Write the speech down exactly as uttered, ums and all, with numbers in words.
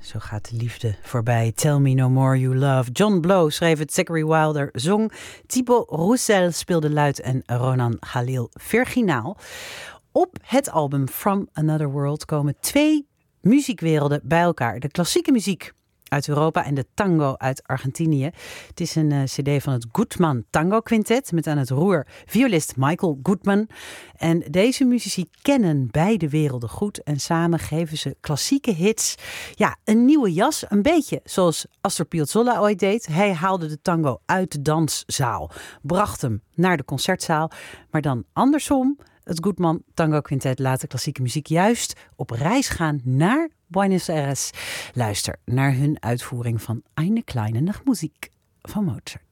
Zo gaat de liefde voorbij. Tell me no more you love. John Blow schreef het, Zachary Wilder zong. Thibaut Roussel speelde luid en Ronan Khalil virginaal. Op het album From Another World komen twee muziekwerelden bij elkaar. De klassieke muziek uit Europa en de tango uit Argentinië. Het is een uh, cd van het Gutmann Tango Quintet met aan het roer violist Michael Gutmann. En deze muzici kennen beide werelden goed en samen geven ze klassieke hits ja, een nieuwe jas. Een beetje zoals Astor Piazzolla ooit deed. Hij haalde de tango uit de danszaal, bracht hem naar de concertzaal, maar dan andersom. Het Gutmann Tango Quintet laat de klassieke muziek juist op reis gaan naar Buenos Aires. Luister naar hun uitvoering van Eine kleine Nachtmusik van Mozart.